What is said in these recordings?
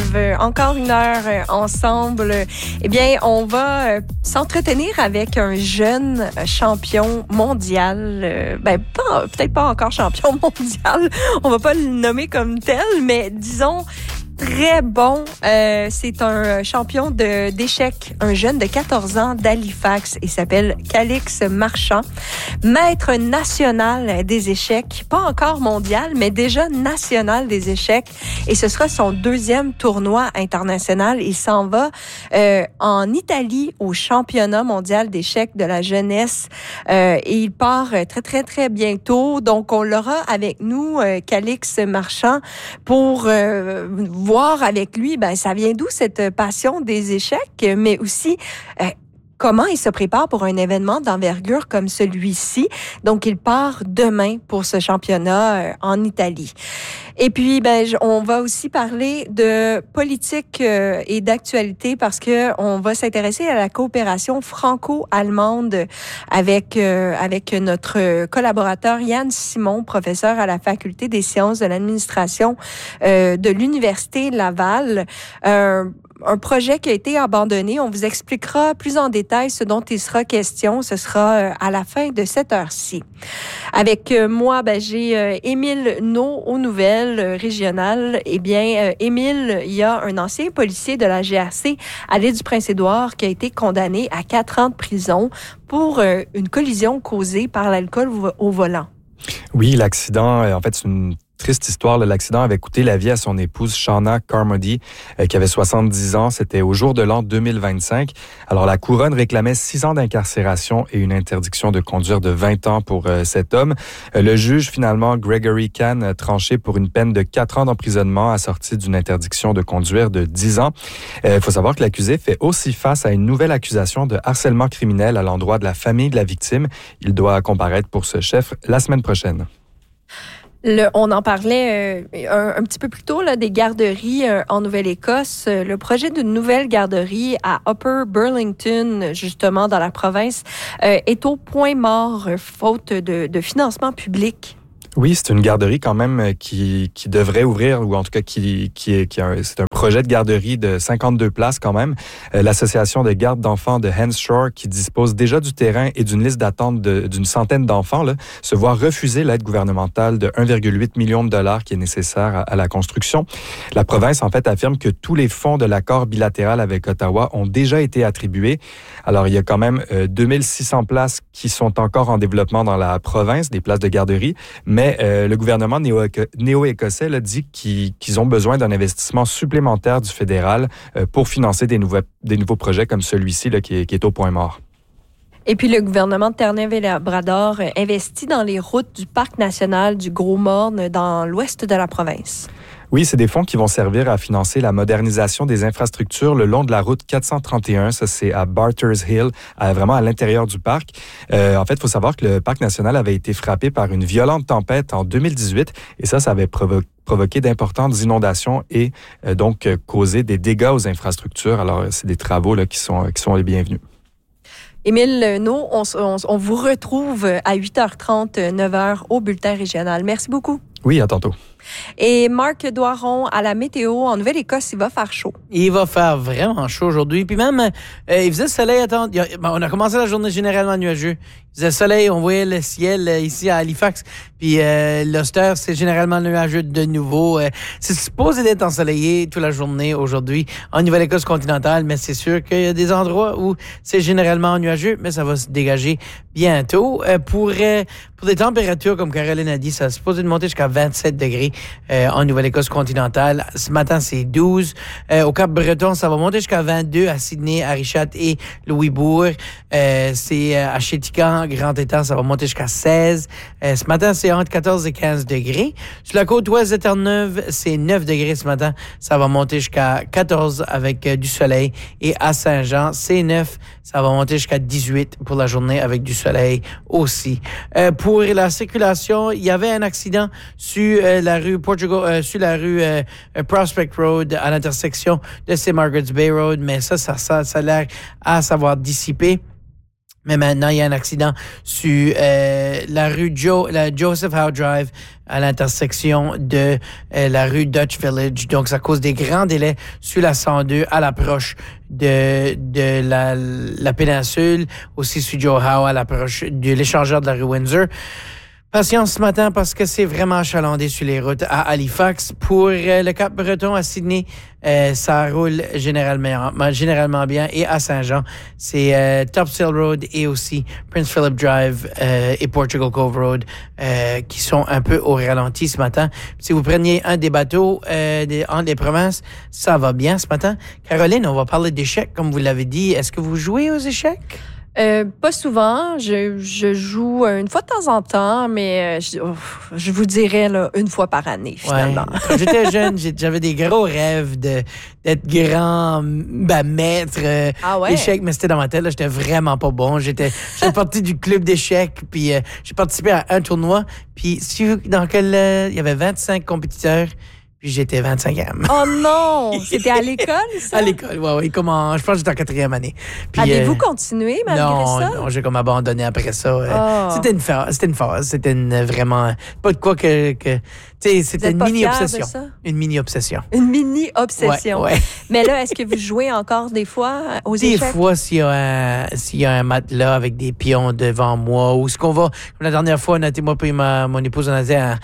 rêve. Encore une heure ensemble. Eh bien, on va s'entretenir avec un jeune champion mondial. Peut-être pas encore champion mondial. On va pas le nommer comme tel, mais disons très bon. C'est un champion d'échecs, un jeune de 14 ans d'Halifax. Il s'appelle Calix Marchand, maître national des échecs, pas encore mondial, mais déjà national des échecs. Et ce sera son deuxième tournoi international. Il s'en va en Italie au championnat mondial d'échecs de la jeunesse. Et il part très, très, très bientôt. Donc, on l'aura avec nous, Calix Marchand, pour voir avec lui, ça vient d'où cette passion des échecs, mais aussi comment il se prépare pour un événement d'envergure comme celui-ci. Donc, il part demain pour ce championnat en Italie. Et puis, on va aussi parler de politique et d'actualité parce que on va s'intéresser à la coopération franco-allemande avec notre collaborateur Yann Simon, professeur à la Faculté des sciences de l'administration de l'Université Laval. Un projet qui a été abandonné. On vous expliquera plus en détail ce dont il sera question. Ce sera à la fin de cette heure-ci. Avec moi, j'ai Émile Naud aux nouvelles régionales. Eh bien, Émile, il y a un ancien policier de la GRC à l'île du Prince-Édouard qui a été condamné à 4 ans de prison pour une collision causée par l'alcool au volant. Oui, l'accident, en fait, c'est une triste histoire. L'accident avait coûté la vie à son épouse Shauna Carmody, qui avait 70 ans. C'était au jour de l'an 2025. Alors, la couronne réclamait 6 ans d'incarcération et une interdiction de conduire de 20 ans pour cet homme. Le juge, finalement, Gregory Kahn, a tranché pour une peine de 4 ans d'emprisonnement assortie d'une interdiction de conduire de 10 ans. Il faut savoir que l'accusé fait aussi face à une nouvelle accusation de harcèlement criminel à l'endroit de la famille de la victime. Il doit comparaître pour ce chef la semaine prochaine. On en parlait un petit peu plus tôt des garderies en Nouvelle-Écosse. Le projet d'une nouvelle garderie à Upper Burlington, justement dans la province, est au point mort faute de financement public. Oui, c'est une garderie quand même qui devrait ouvrir, ou en tout cas c'est un projet de garderie de 52 places quand même. L'association de garde d'enfants de Henshaw, qui dispose déjà du terrain et d'une liste d'attente d'une centaine d'enfants, se voit refuser l'aide gouvernementale de 1,8 million de dollars qui est nécessaire à la construction. La province, en fait, affirme que tous les fonds de l'accord bilatéral avec Ottawa ont déjà été attribués. Alors, il y a quand même 2600 places qui sont encore en développement dans la province, des places de garderie, mais le gouvernement néo-écossais dit qu'ils ont besoin d'un investissement supplémentaire du fédéral pour financer des nouveaux projets comme celui-ci qui est au point mort. Et puis, le gouvernement de Terre-Neuve-et-Labrador investit dans les routes du Parc national du Gros-Morne dans l'ouest de la province. Oui, c'est des fonds qui vont servir à financer la modernisation des infrastructures le long de la route 431. Ça, c'est à Barters Hill, vraiment à l'intérieur du parc. En fait, il faut savoir que le parc national avait été frappé par une violente tempête en 2018 et ça avait provoqué d'importantes inondations et donc causé des dégâts aux infrastructures. Alors, c'est des travaux qui sont les bienvenus. Émile Naud, on vous retrouve à 8h30, 9h au Bulletin régional. Merci beaucoup. Oui, à tantôt. Et Marc Doiron, à la météo, en Nouvelle-Écosse, il va faire chaud. Il va faire vraiment chaud aujourd'hui. Puis même, il faisait soleil. On a commencé la journée généralement nuageux. Il faisait soleil, on voyait le ciel ici à Halifax. Puis l'Ulster, c'est généralement nuageux de nouveau. C'est supposé d'être ensoleillé toute la journée aujourd'hui en Nouvelle-Écosse continentale, mais c'est sûr qu'il y a des endroits où c'est généralement nuageux, mais ça va se dégager bientôt. Pour des températures, comme Caroline a dit, ça se supposé de monter jusqu'à 27 degrés en Nouvelle-Écosse continentale. Ce matin, c'est 12. Au Cap-Breton, ça va monter jusqu'à 22 à Sydney, à Richat et Louisbourg. C'est à Chéticamp, Grand-Étang, ça va monter jusqu'à 16. Ce matin, c'est entre 14 et 15 degrés. Sur la côte ouest de Terre-Neuve, c'est 9 degrés ce matin. Ça va monter jusqu'à 14 avec du soleil. Et à Saint-Jean, c'est 9. Ça va monter jusqu'à 18 pour la journée avec du soleil aussi. Pour la circulation, il y avait un accident sur la rue Prospect Road à l'intersection de St. Margaret's Bay Road, mais ça a l'air à s'avoir dissipé. Mais maintenant, il y a un accident sur la rue Joseph Howe Drive à l'intersection de la rue Dutch Village. Donc, ça cause des grands délais sur la 102 à l'approche de la péninsule, aussi sur Joe Howe à l'approche de l'échangeur de la rue Windsor. Patience ce matin parce que c'est vraiment achalandé sur les routes à Halifax. Pour le Cap-Breton à Sydney, ça roule généralement bien. Et à Saint-Jean, c'est Topsail Road et aussi Prince Philip Drive et Portugal Cove Road qui sont un peu au ralenti ce matin. Si vous preniez un des bateaux entre les provinces, ça va bien ce matin. Caroline, on va parler d'échecs, comme vous l'avez dit. Est-ce que vous jouez aux échecs? Pas souvent. Je joue une fois de temps en temps, mais je vous dirais là, une fois par année, finalement. Ouais. Quand j'étais jeune, j'avais des gros rêves d'être grand maître d'échecs, mais c'était dans ma tête. Là, j'étais vraiment pas bon. J'étais parti du club d'échecs, puis j'ai participé à un tournoi. Puis dans lequel il y avait 25 compétiteurs. Puis j'étais 25e. Oh non! C'était à l'école, ça? À l'école, oui. Je pense que j'étais en 4e année. Puis, avez-vous continué malgré ça? Non, j'ai comme abandonné après ça. C'était une phase. C'était vraiment... Pas de quoi que tu sais, c'était une mini-obsession. Une mini-obsession. Une mini-obsession. Ouais. Mais là, est-ce que vous jouez encore des fois aux échecs? Des fois, s'il y a un matelas avec des pions devant moi, ou ce qu'on va... Comme la dernière fois, moi et mon épouse, on était à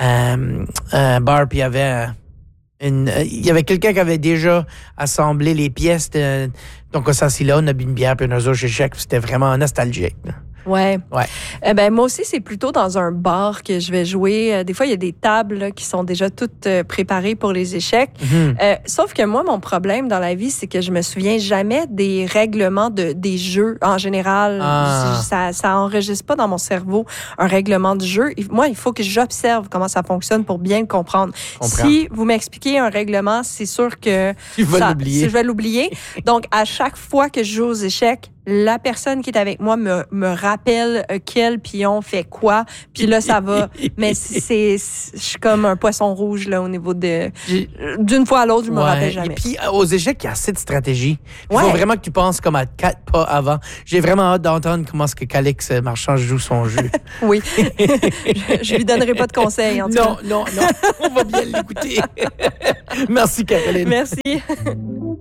un bar, puis il y avait quelqu'un qui avait déjà assemblé les pièces. Donc, on s'assit là, on a bu une bière, puis on a joué aux échecs, c'était vraiment nostalgique. Ouais. Moi aussi, c'est plutôt dans un bar que je vais jouer. Des fois, il y a des tables là, qui sont déjà toutes préparées pour les échecs. Mm-hmm. Sauf que moi, mon problème dans la vie, c'est que je me souviens jamais des règlements des jeux en général. Ça enregistre pas dans mon cerveau un règlement de jeu. Moi, il faut que j'observe comment ça fonctionne pour bien le comprendre. Si vous m'expliquez un règlement, c'est sûr que je vais l'oublier. Donc, à chaque fois que je joue aux échecs, la personne qui est avec moi me rappelle quel pion fait quoi, puis là ça va. Mais je suis comme un poisson rouge là au niveau d'une fois à l'autre, je me rappelle jamais. Et puis aux échecs, il y a assez de stratégie. Il faut vraiment que tu penses comme à 4 pas avant. J'ai vraiment hâte d'entendre comment est-ce que Calix Marchand joue son jeu. Oui. je lui donnerai pas de conseils en tout cas. Non, on va bien l'écouter. Merci Caroline. Merci.